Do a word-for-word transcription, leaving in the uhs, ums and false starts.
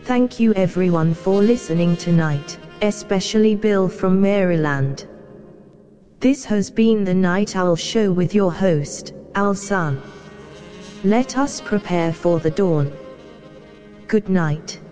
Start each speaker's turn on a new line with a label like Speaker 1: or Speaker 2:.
Speaker 1: Thank you everyone for listening tonight, especially Bill from Maryland. This has been the Night Owl Show with your host, Al Sun. Let us prepare for the dawn. Good night.